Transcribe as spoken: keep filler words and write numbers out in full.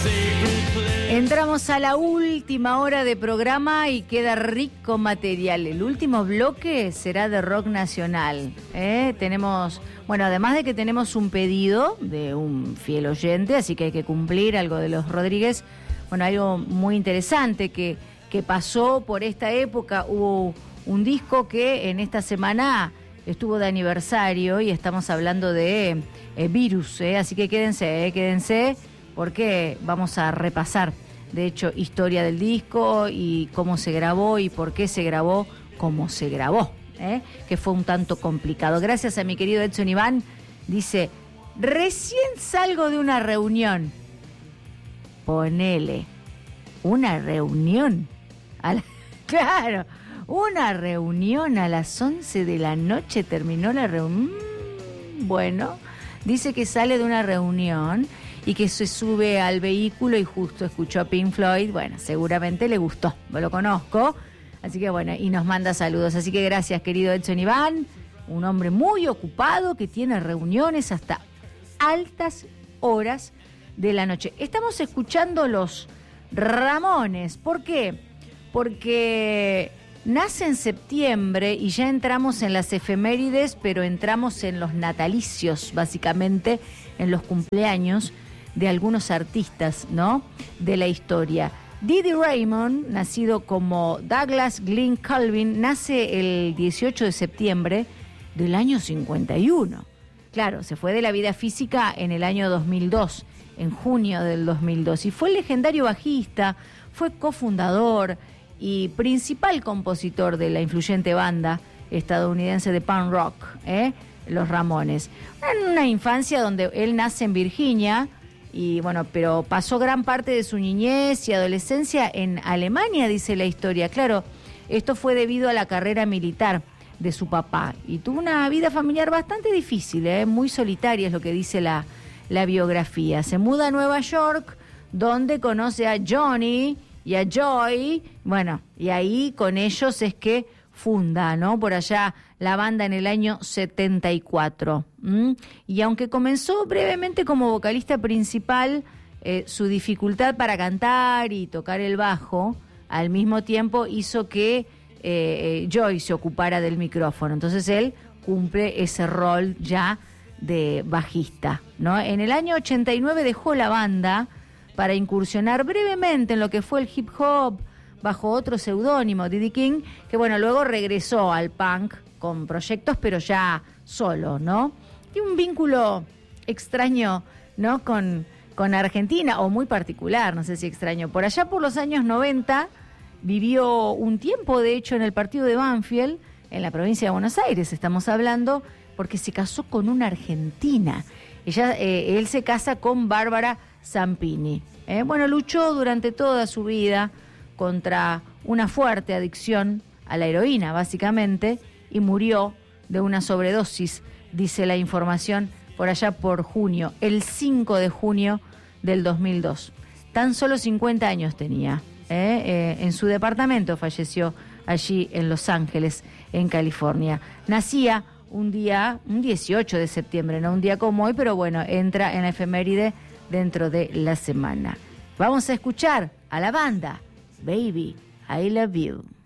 Entramos a la última hora de programa y queda rico material. El último bloque será de rock nacional. ¿eh? Tenemos, bueno, además de que tenemos un pedido de un fiel oyente, así que hay que cumplir algo de los Rodríguez. Bueno, algo muy interesante que, que pasó por esta época. Hubo un disco que en esta semana estuvo de aniversario y estamos hablando de eh, Virus. ¿eh? Así que quédense, eh, quédense. Porque vamos a repasar, de hecho, historia del disco y cómo se grabó y por qué se grabó como se grabó, ¿eh? que fue un tanto complicado. Gracias a mi querido Edson Iván, dice, recién salgo de una reunión. Ponele, una reunión, a la... claro, una reunión a las once de la noche terminó la reunión. Bueno, dice que sale de una reunión y que se sube al vehículo y justo escuchó a Pink Floyd. Bueno, seguramente le gustó, lo conozco, así que bueno, y nos manda saludos. Así que gracias, querido Edson Iván, un hombre muy ocupado que tiene reuniones hasta altas horas de la noche. Estamos escuchando los Ramones. ¿Por qué? Porque nace en septiembre y ya entramos en las efemérides, pero entramos en los natalicios, básicamente, en los cumpleaños de algunos artistas, ¿no?, de la historia. Dee Dee Raymond, nacido como Douglas Glenn Calvin, nace el dieciocho de septiembre del año cincuenta y uno. Claro, se fue de la vida física en el año dos mil dos, en junio del dos mil dos, y fue el legendario bajista, fue cofundador y principal compositor de la influyente banda estadounidense de punk rock, ¿eh? Los Ramones. En una infancia donde él nace en Virginia, y bueno, pero pasó gran parte de su niñez y adolescencia en Alemania, dice la historia. Claro, esto fue debido a la carrera militar de su papá, y tuvo una vida familiar bastante difícil, ¿eh? Muy solitaria, es lo que dice la, la biografía. Se muda a Nueva York, donde conoce a Johnny y a Joy, bueno, y ahí con ellos es que funda, ¿no?, por allá la banda en el año setenta y cuatro. ¿Mm? Y aunque comenzó brevemente como vocalista principal, eh, su dificultad para cantar y tocar el bajo al mismo tiempo hizo que eh, Joy se ocupara del micrófono. Entonces él cumple ese rol ya de bajista, ¿no? En el año ochenta y nueve dejó la banda para incursionar brevemente en lo que fue el hip hop bajo otro seudónimo, D D King, que bueno, luego regresó al punk con proyectos, pero ya solo, ¿no? Y un vínculo extraño, ¿no?, con, con Argentina, o muy particular, no sé si extraño. Por allá por los años noventa vivió un tiempo, de hecho, en el partido de Banfield, en la provincia de Buenos Aires, estamos hablando, porque se casó con una argentina. Ella, eh, él se casa con Bárbara Zampini. ¿eh? Bueno, luchó durante toda su vida contra una fuerte adicción a la heroína, básicamente, y murió de una sobredosis, dice la información, por allá por junio, el cinco de junio del dos mil dos. Tan solo cincuenta años tenía. ¿eh? Eh, en su departamento falleció allí en Los Ángeles, en California. Nacía un día, un dieciocho de septiembre, no un día como hoy, pero bueno, entra en la efeméride dentro de la semana. Vamos a escuchar a la banda Baby, I Love You.